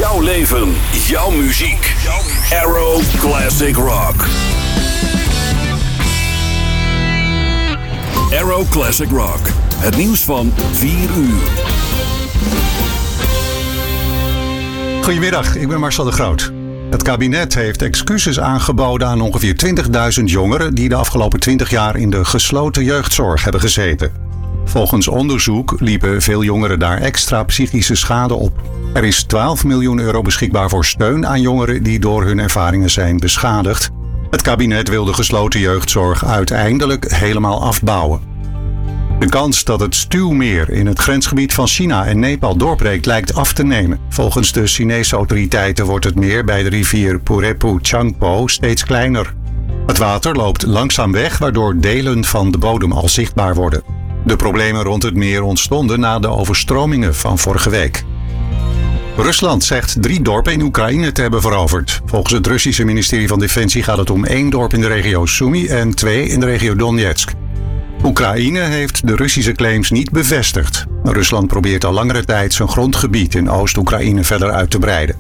Jouw leven, jouw muziek. Arrow Classic Rock. Arrow Classic Rock. Het nieuws van 4 uur. Goedemiddag, ik ben Marcel de Groot. Het kabinet heeft excuses aangeboden aan ongeveer 20.000 jongeren die de afgelopen 20 jaar in de gesloten jeugdzorg hebben gezeten. Volgens onderzoek liepen veel jongeren daar extra psychische schade op. Er is 12 miljoen euro beschikbaar voor steun aan jongeren die door hun ervaringen zijn beschadigd. Het kabinet wil de gesloten jeugdzorg uiteindelijk helemaal afbouwen. De kans dat het stuwmeer in het grensgebied van China en Nepal doorbreekt lijkt af te nemen. Volgens de Chinese autoriteiten wordt het meer bij de rivier Purepu-Changpo steeds kleiner. Het water loopt langzaam weg, waardoor delen van de bodem al zichtbaar worden. De problemen rond het meer ontstonden na de overstromingen van vorige week. Rusland zegt 3 dorpen in Oekraïne te hebben veroverd. Volgens het Russische ministerie van Defensie gaat het om 1 dorp in de regio Sumy en 2 in de regio Donetsk. Oekraïne heeft de Russische claims niet bevestigd. Rusland probeert al langere tijd zijn grondgebied in Oost-Oekraïne verder uit te breiden.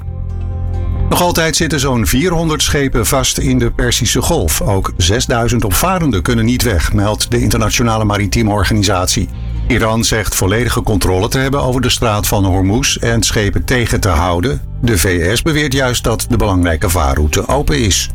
Nog altijd zitten zo'n 400 schepen vast in de Perzische Golf. Ook 6000 opvarenden kunnen niet weg, meldt de Internationale Maritieme Organisatie. Iran zegt volledige controle te hebben over de straat van Hormuz en schepen tegen te houden. De VS beweert juist dat de belangrijke vaarroute open is.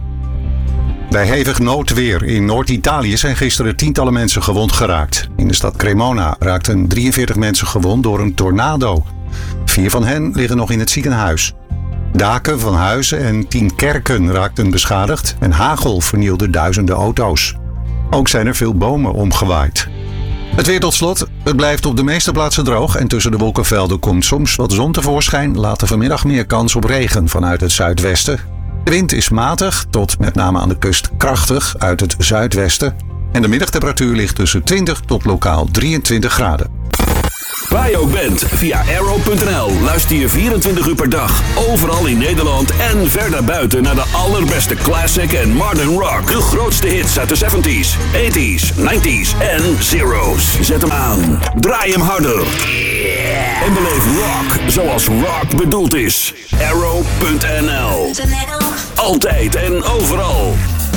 Bij hevig noodweer in Noord-Italië zijn gisteren tientallen mensen gewond geraakt. In de stad Cremona raakten 43 mensen gewond door een tornado. 4 van hen liggen nog in het ziekenhuis. Daken van huizen en 10 kerken raakten beschadigd en hagel vernielde duizenden auto's. Ook zijn er veel bomen omgewaaid. Het weer tot slot. Het blijft op de meeste plaatsen droog en tussen de wolkenvelden komt soms wat zon tevoorschijn. Later vanmiddag meer kans op regen vanuit het zuidwesten. De wind is matig tot met name aan de kust krachtig uit het zuidwesten. En de middagtemperatuur ligt tussen 20 tot lokaal 23 graden. Waar je ook bent, via arrow.nl luister je 24 uur per dag. Overal in Nederland en ver daarbuiten naar de allerbeste classic en modern rock. De grootste hits uit de 70s, 80s, 90s en zeros. Zet hem aan, draai hem harder. En beleef rock zoals rock bedoeld is. Arrow.nl. Altijd en overal.